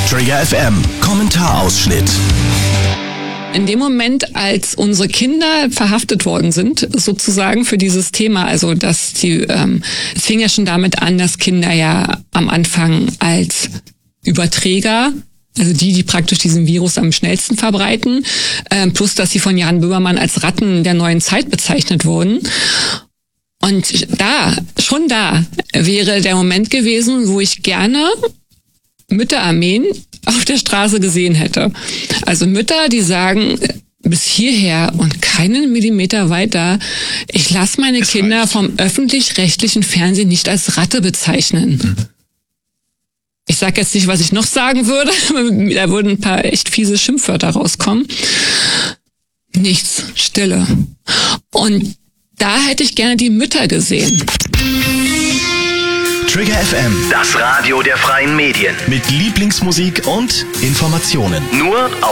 Trigger FM Kommentarausschnitt. In dem Moment, als unsere Kinder verhaftet worden sind, sozusagen für dieses Thema, also dass es fing ja schon damit an, dass Kinder ja am Anfang als Überträger, also die praktisch diesen Virus am schnellsten verbreiten, plus dass sie von Jan Böhmermann als Ratten der neuen Zeit bezeichnet wurden. Und schon da wäre der Moment gewesen, wo ich gerne Mütterarmeen auf der Straße gesehen hätte. Also Mütter, die sagen, bis hierher und keinen Millimeter weiter, ich lasse meine Kinder vom öffentlich-rechtlichen Fernsehen nicht als Ratte bezeichnen. Ich sage jetzt nicht, was ich noch sagen würde, da würden ein paar echt fiese Schimpfwörter rauskommen. Nichts, Stille. Und da hätte ich gerne die Mütter gesehen. Trigger FM, Das Radio der freien Medien. mit Lieblingsmusik und Informationen. Nur auf